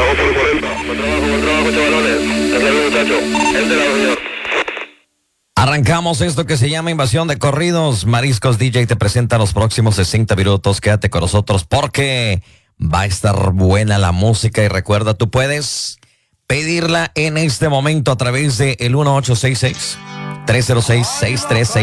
Vamos por 40. Buen trabajo, chavalones. Gracias, muchacho. El de la señor. Arrancamos esto que se llama Invasión de Corridos. Mariscos DJ te presenta los próximos 60 minutos. Quédate con nosotros porque va a estar buena la música. Y recuerda, tú puedes pedirla en este momento a través de el 1866-306-6366.